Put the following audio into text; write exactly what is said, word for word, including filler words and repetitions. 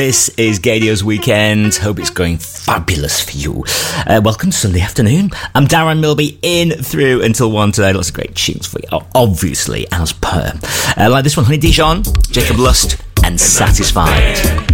This is Gadio's Weekend. Hope it's going fabulous for you. Uh, welcome to Sunday afternoon. I'm Darren Milby, in through until one today. Lots of great tunes for you, obviously, as per. Uh, like this one, Honey Dijon, Jacob Lust, and Satisfied.